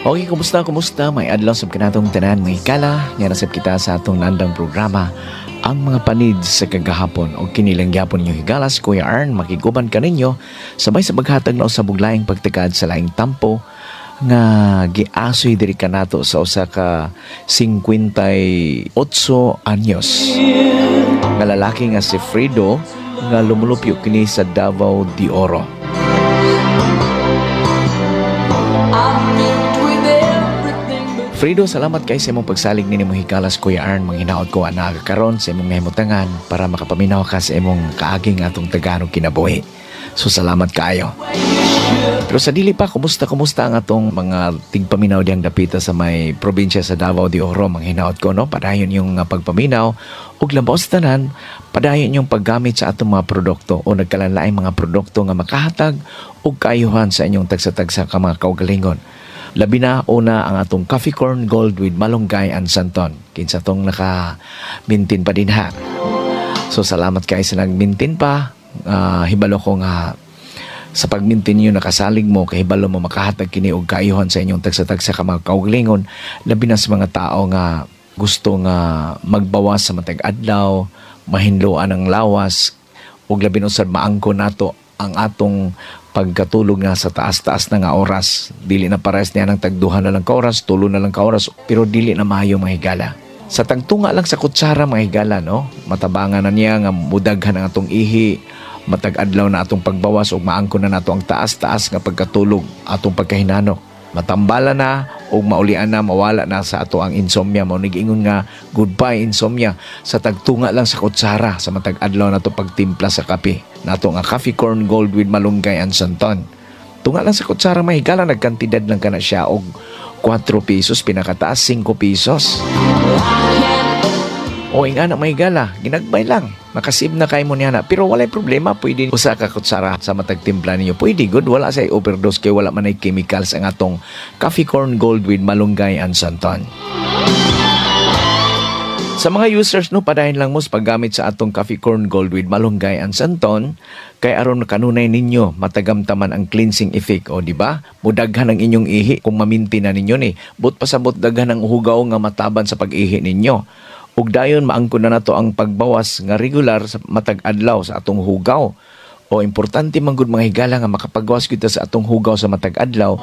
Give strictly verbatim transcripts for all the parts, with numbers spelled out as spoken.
Okay, kumusta, kumusta? May adlaw sab kanatong tanan, may kala. Nga nasab kita sa atong nandang programa, ang mga panid sa kagahapon o kinilang gyapon ninyo higalas, Kuya Arn, makiguban ka ninyo, sabay sa paghatag na usabog laing pagtakad sa laing tampo, nga giasoy diri kanato sa usa ka fifty-eight anyos. Nga lalaki nga si Fredo, nga lumulupyo kini sa Davao de Oro. Fredo, salamat kay sa imong pagsalig ni mo hikalas, Kuya Arn. Manghinaot ko ana karon sa imong nahimutangan para makapaminaw ka sa imong kaaging atong Tagalog kinabuhi. So salamat kaayo. Pero sa dili pa, kumusta kumusta ang atong mga tigpaminaw diyang dapita sa may probinsya sa Davao de Oro? Manghinaot ko, no? Padayon yung uh, pagpaminaw ug labaw sa tanan, padayon yung paggamit sa atong mga produkto o nagkalanlaing mga produkto nga makahatag og kaayuhan sa inyong tagsa-tagsa ka mga kaugalingon. Labi na una ang atong coffee corn gold with malunggay and santon. Kinsa tong naka-mintin pa din ha. So salamat kay sa nag-mintin pa. Uh, hibalo ko nga sa pagmintin niyo nakasalig mo, kay hibalo mo makahatag kini og kaayuhan sa inyong tagsa-tagsa ka mga kaugalingon. Labi na sa mga tao nga gusto nga magbawas sa matag adlaw, mahinluan ang lawas, ug labi na usab maangko nato ang atong pagkatulog nga sa taas-taas na nga oras. Dili na pares niya ng tagduhan na lang ka oras, tulo na lang ka oras, pero dili na maayo mga higala. Sa tagtunga lang sa kutsara mga higala, no? Matabangan na niya nga mudaghan ang atong ihi, matag-adlaw na atong pagbawas o maangko na nato ang taas-taas nga pagkatulog, atong pagkahinanok. Matambala na o maulian na, mawala na sa ato ang insomnia. Maunigingon nga goodbye insomnia sa tagtunga lang sa kutsara sa matag-adlaw na to pagtimpla sa kape. Nato nga coffee corn gold with malunggay and santon. Tunga lang sa kutsara mahigala, nagkantidad lang ka na siya og four pesos, pinakataas five pesos. O ing anak mahigala, ginagbay lang. Makasib na kayo mo niya na. Pero walay problema, pwede usa ka kutsara sa matagtimpla ninyo. Pwede good, wala sa overdose kay wala man ay chemicals ang atong coffee corn gold with malunggay and santon. Sa mga users, no, padayon lang mo sa paggamit sa atong coffee corn gold with malunggay and santon, kay aron kanunay ninyo matagamtaman ang cleansing effect, o di ba? Mudaghan ang inyong ihi kung maminti na ninyo ni. But pasabot daghan ang hugaw nga mataban sa pag-ihi ninyo. Ug dayon maangko na nato ang pagbawas nga regular sa matag adlaw sa atong hugaw. O importante man gud mga higala nga makapagawas kita sa atong hugaw sa matag adlaw.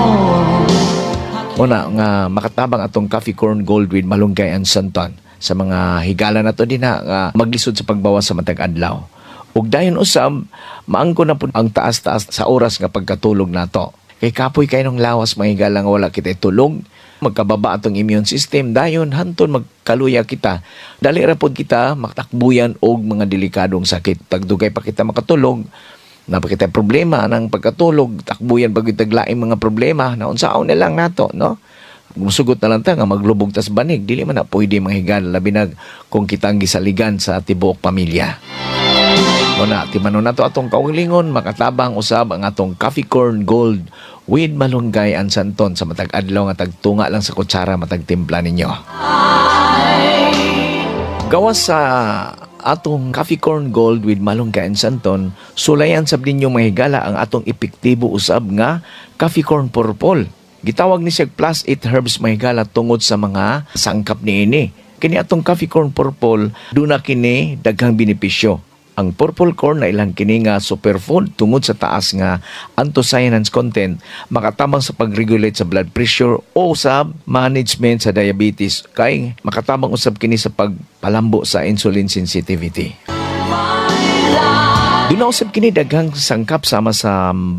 Una nga makatabang atong coffee corn gold with malunggay and santon sa mga higala nato din ha, nga maglisod sa pagbawas sa matag adlaw. Ug dayon usab maangko na pud ang taas-taas sa oras nga pagkatulog nato. Kay kapoy kay nung lawas mga higala nga wala kita tulog, magkababa atong immune system, dayon hanton magkaluya kita. Dali ra pod kita maktakbuyan og mga delikadong sakit. Tagdugay pa kita makatulog, napakita problema ng pagkatulog, takbuyan pag itaglaing mga problema, naunsaon na lang nato, no? Musugot na lang ta nga maglubog tas banig, dili man na pwede mga higala, labi na kung kitang gisaligan sa tibuok pamilya. Muna, timano na to atong kaugalingon, makatabang usab ang atong coffee corn gold with malunggay and santon sa matag adlaw nga tagtunga lang sa kutsara matagtimpla ninyo. Gawas sa atong coffee corn gold with malunggay and santon, sulayan sab ninyo mahigala ang atong epektibo usab nga coffee corn purple. Gitawag ni siya plus eight herbs mahigala tungod sa mga sangkap niini. Kini atong coffee corn purple, duna kini daghang benepisyo. Ang purple corn na ilang kini nga superfood tungod sa taas nga anthocyanins content, makatabang sa pag-regulate sa blood pressure o sa management sa diabetes, kay makatabang usab kini sa pagpalambo sa insulin sensitivity. Duna usab kini daghang sangkap sama sa